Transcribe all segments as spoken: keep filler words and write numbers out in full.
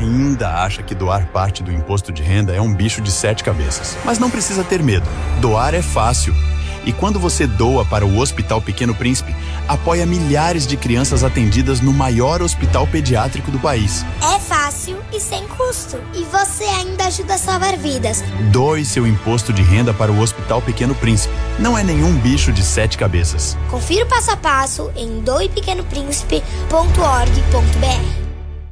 ainda acha que doar parte do imposto de renda é um bicho de sete cabeças. Mas não precisa ter medo. Doar é fácil. E quando você doa para o Hospital Pequeno Príncipe, apoia milhares de crianças atendidas no maior hospital pediátrico do país. É fácil e sem custo. E você ainda ajuda a salvar vidas. Doe seu imposto de renda para o Hospital Pequeno Príncipe. Não é nenhum bicho de sete cabeças. Confira o passo a passo em doe pequeno príncipe ponto org ponto br.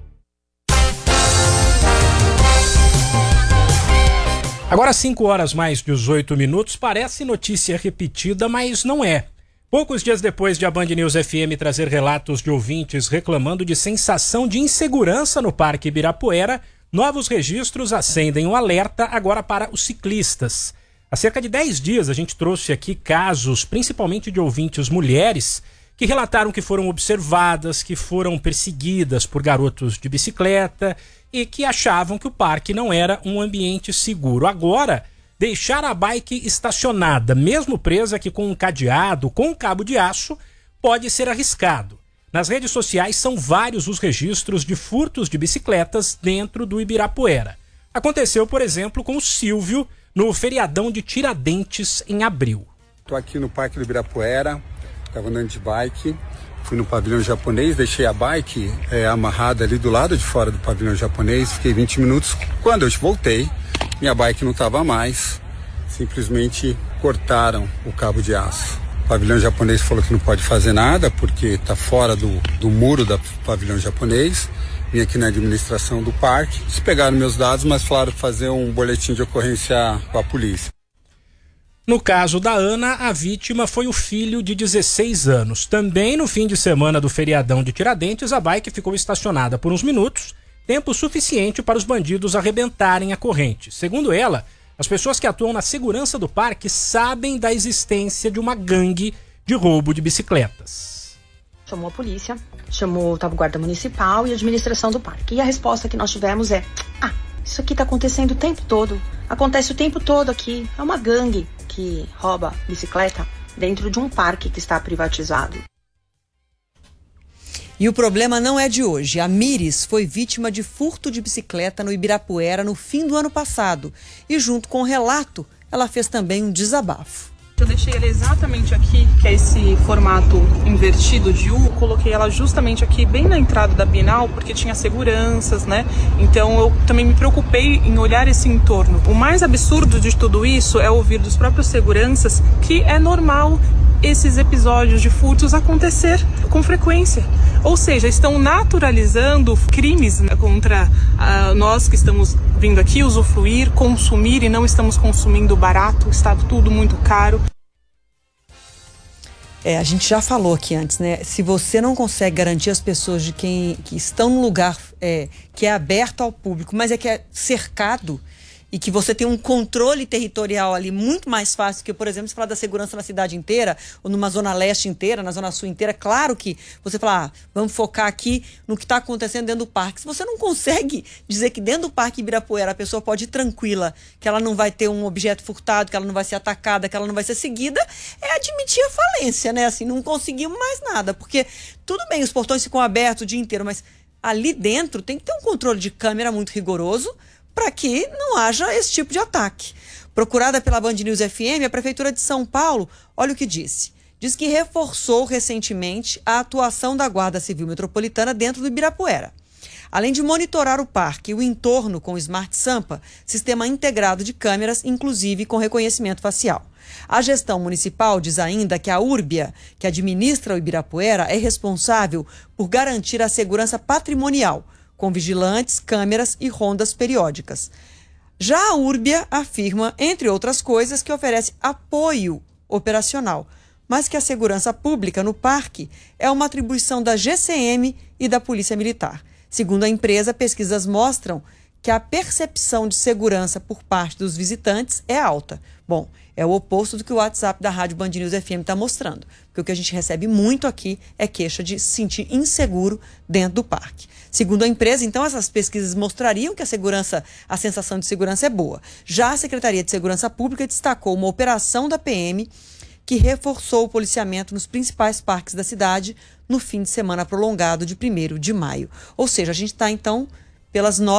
Agora cinco horas mais dezoito minutos, parece notícia repetida, mas não é. Poucos dias depois de a Band News F M trazer relatos de ouvintes reclamando de sensação de insegurança no Parque Ibirapuera, novos registros acendem um alerta agora para os ciclistas. Há cerca de dez dias a gente trouxe aqui casos, principalmente de ouvintes mulheres, que relataram que foram observadas, que foram perseguidas por garotos de bicicleta e que achavam que o parque não era um ambiente seguro. Agora, deixar a bike estacionada, mesmo presa aqui com um cadeado, com um cabo de aço, pode ser arriscado. Nas redes sociais são vários os registros de furtos de bicicletas dentro do Ibirapuera. Aconteceu, por exemplo, com o Silvio no feriadão de Tiradentes em abril. Estou aqui no Parque do Ibirapuera, estava andando de bike, fui no pavilhão japonês, deixei a bike é, amarrada ali do lado de fora do pavilhão japonês, fiquei vinte minutos. Quando eu voltei, minha bike não estava mais, simplesmente cortaram o cabo de aço. O pavilhão japonês falou que não pode fazer nada porque está fora do, do muro do pavilhão japonês. Vim aqui na administração do parque, eles pegaram meus dados, mas falaram fazer um boletim de ocorrência com a polícia. No caso da Ana, a vítima foi o filho de dezesseis anos. Também no fim de semana do feriadão de Tiradentes, a bike ficou estacionada por uns minutos, tempo suficiente para os bandidos arrebentarem a corrente. Segundo ela, as pessoas que atuam na segurança do parque sabem da existência de uma gangue de roubo de bicicletas. Chamou a polícia, chamou o guarda municipal e a administração do parque. E a resposta que nós tivemos é: ah, isso aqui tá acontecendo o tempo todo. Acontece o tempo todo aqui. É uma gangue que rouba bicicleta dentro de um parque que está privatizado. E o problema não é de hoje. A Mires foi vítima de furto de bicicleta no Ibirapuera no fim do ano passado. E junto com o relato, ela fez também um desabafo. Eu deixei ela exatamente aqui, que é esse formato invertido de U. Coloquei ela justamente aqui, bem na entrada da Bienal, porque tinha seguranças, né? Então eu também me preocupei em olhar esse entorno. O mais absurdo de tudo isso é ouvir dos próprios seguranças que é normal esses episódios de furtos acontecer com frequência. Ou seja, estão naturalizando crimes contra uh, nós que estamos vindo aqui usufruir, consumir e não estamos consumindo barato, está tudo muito caro. É, a gente já falou aqui antes, né? Se você não consegue garantir as pessoas de quem que estão num lugar é, que é aberto ao público, mas é que é cercado, e que você tem um controle territorial ali muito mais fácil que, por exemplo, se falar da segurança na cidade inteira, ou numa zona leste inteira, na zona sul inteira, claro que você fala, ah, vamos focar aqui no que está acontecendo dentro do parque. Se você não consegue dizer que dentro do Parque Ibirapuera a pessoa pode ir tranquila, que ela não vai ter um objeto furtado, que ela não vai ser atacada, que ela não vai ser seguida, é admitir a falência, né? Assim, não conseguimos mais nada, porque tudo bem, os portões ficam abertos o dia inteiro, mas ali dentro tem que ter um controle de câmera muito rigoroso, para que não haja esse tipo de ataque. Procurada pela Band News F M, a Prefeitura de São Paulo, olha o que disse. Diz que reforçou recentemente a atuação da Guarda Civil Metropolitana dentro do Ibirapuera. Além de monitorar o parque e o entorno com o Smart Sampa, sistema integrado de câmeras, inclusive com reconhecimento facial. A gestão municipal diz ainda que a Urbia, que administra o Ibirapuera, é responsável por garantir a segurança patrimonial, com vigilantes, câmeras e rondas periódicas. Já a Urbia afirma, entre outras coisas, que oferece apoio operacional, mas que a segurança pública no parque é uma atribuição da G C M e da Polícia Militar. Segundo a empresa, pesquisas mostram que a percepção de segurança por parte dos visitantes é alta. Bom, é o oposto do que o WhatsApp da Rádio Band News F M está mostrando, porque o que a gente recebe muito aqui é queixa de se sentir inseguro dentro do parque. Segundo a empresa, então, essas pesquisas mostrariam que a segurança, a sensação de segurança é boa. Já a Secretaria de Segurança Pública destacou uma operação da P M que reforçou o policiamento nos principais parques da cidade no fim de semana prolongado de primeiro de maio. Ou seja, a gente está, então, pelas